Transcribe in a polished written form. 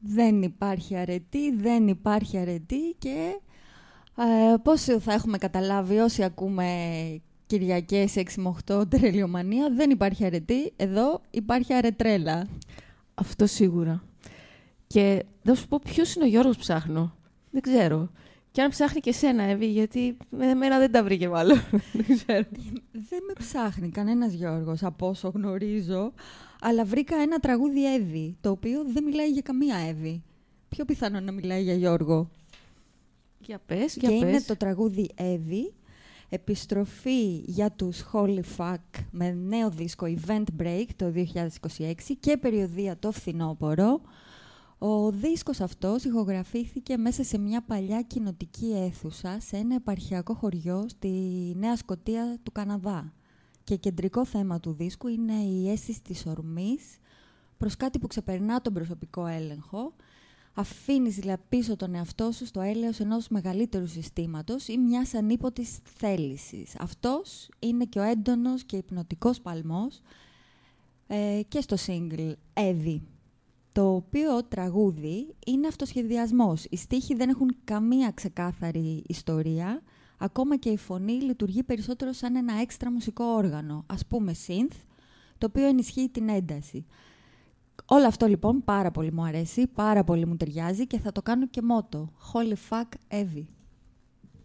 Δεν υπάρχει αρετή, δεν υπάρχει αρετή και πώς θα έχουμε καταλάβει όσοι ακούμε Κυριακές 6 με 8 τρελιομανία, δεν υπάρχει αρετή, εδώ υπάρχει αρετρέλα. Αυτό σίγουρα. Και θα σου πω ποιος είναι ο Γιώργος που ψάχνω. Δεν ξέρω. Και αν ψάχνει και εσένα, Εύη, γιατί εμένα δεν τα βρήκε μάλλον. Δεν ξέρω. Δεν με ψάχνει κανένας Γιώργος, από όσο γνωρίζω, αλλά βρήκα ένα τραγούδι Εύη, το οποίο δεν μιλάει για καμία Εύη. Πιο πιθανό να μιλάει για Γιώργο. Για πες, και είναι το τραγούδι Εύη, επιστροφή για τους Holy Fuck με νέο δίσκο Event Break το 2026 και περιοδεία το φθινόπωρο. Ο δίσκος αυτός ηχογραφήθηκε μέσα σε μια παλιά κοινοτική αίθουσα σε ένα επαρχιακό χωριό στη Νέα Σκωτία του Καναδά. Και κεντρικό θέμα του δίσκου είναι η αίσθηση της ορμής προς κάτι που ξεπερνά τον προσωπικό έλεγχο. Αφήνεις δηλαδή πίσω τον εαυτό σου στο έλεος ενός μεγαλύτερου συστήματος ή μιας ανίποτης θέλησης. Αυτός είναι και ο έντονος και υπνοτικός παλμός και στο single Εύη. Το οποίο τραγούδι είναι αυτοσχεδιασμός. Οι στίχοι δεν έχουν καμία ξεκάθαρη ιστορία. Ακόμα και η φωνή λειτουργεί περισσότερο σαν ένα έξτρα μουσικό όργανο. Ας πούμε synth, το οποίο ενισχύει την ένταση. Όλο αυτό λοιπόν πάρα πολύ μου αρέσει, πάρα πολύ μου ταιριάζει και θα το κάνω και μότο. Holy fuck, Εύη.